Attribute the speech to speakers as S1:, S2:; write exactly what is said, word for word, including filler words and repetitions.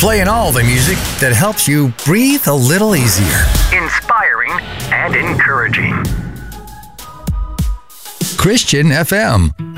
S1: Playing all the music that helps you breathe a little easier. Inspiring and encouraging. Christian F M.